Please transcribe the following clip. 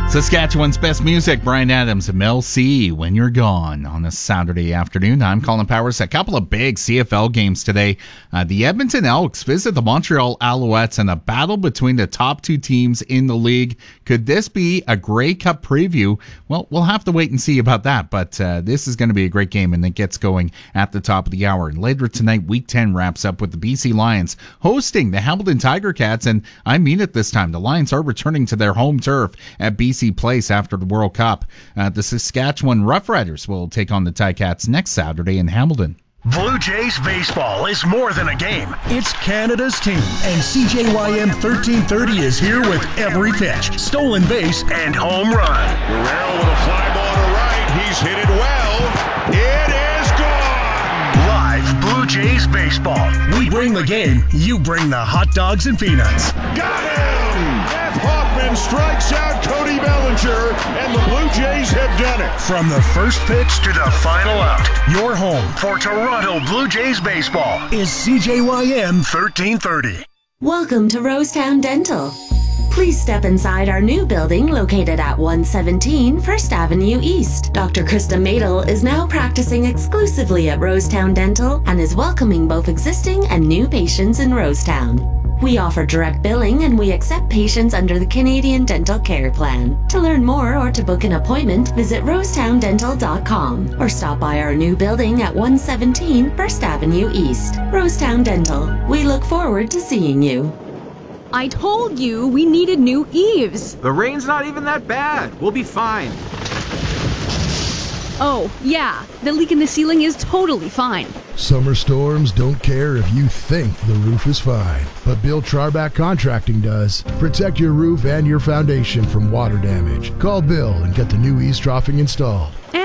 Saskatchewan's best music, Bryan Adams and Mel C, When You're Gone, on a Saturday afternoon. I'm Colin Powers. A couple of big CFL games today. The Edmonton Elks visit the Montreal Alouettes in a battle between the top two teams in the league. Could this be a Grey Cup preview? Well, we'll have to wait and see about that, but this is going to be a great game, and it gets going at the top of the hour. And later tonight, Week 10 wraps up with the BC Lions hosting the Hamilton Tiger Cats, and I mean it this time. The Lions are returning to their home turf at BC Place after the World Cup. The Saskatchewan Roughriders will take on the Ticats next Saturday in Hamilton. Blue Jays baseball is more than a game. It's Canada's team. And CJYM 1330 is here with every pitch, stolen base, and home run. Guerrero with a fly ball to right. He's hit it well. It is gone. Live Blue Jays baseball. We bring the game. You bring the hot dogs and peanuts. Got him! Jeff Hoffman strikes out Cody Bellinger, and the Blue Jays have done it. From the first pitch to the final out, your home for Toronto Blue Jays baseball is CJYM 1330. Welcome to Rosetown Dental. Please step inside our new building located at 117 First Avenue East. Dr. Krista Madel is now practicing exclusively at Rosetown Dental and is welcoming both existing and new patients in Rosetown. We offer direct billing and we accept patients under the Canadian Dental Care Plan. To learn more or to book an appointment, visit rosetowndental.com or stop by our new building at 117 First Avenue East. Rosetown Dental. We look forward to seeing you. I told you we needed new eaves. The rain's not even that bad. We'll be fine. Oh, yeah. The leak in the ceiling is totally fine. Summer storms don't care if you think the roof is fine. But Bill Charback Contracting does. Protect your roof and your foundation from water damage. Call Bill and get the new eaves troughing installed.